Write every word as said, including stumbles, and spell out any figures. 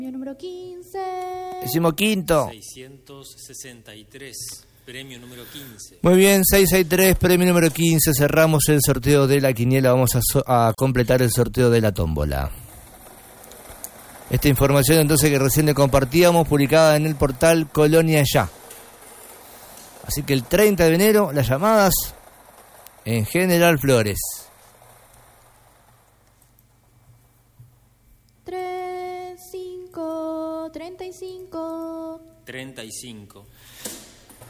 Número quince. Decimo quinto. seiscientos sesenta y tres, premio número quince. Muy bien, seiscientos sesenta y tres, premio número quince. Cerramos el sorteo de la quiniela. Vamos a, so- a completar el sorteo de la tómbola. Esta información entonces que recién le compartíamos, publicada en el portal Colonia Ya. Así que el treinta de enero, las llamadas en General Flores. tres, cinco, treinta y cinco. treinta y cinco.